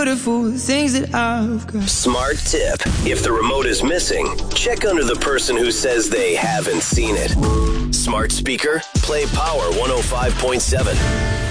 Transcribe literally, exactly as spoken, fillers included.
beautiful things that I've got. Smart tip. If the remote is missing, check under the person who says they haven't seen it. Smart speaker, play Power one oh five point seven.